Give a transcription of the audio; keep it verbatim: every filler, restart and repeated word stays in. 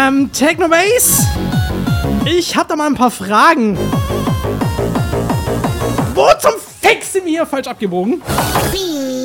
Ähm, Technobase? Ich hab da mal ein paar Fragen. Wo zum Fick sind wir hier falsch abgebogen?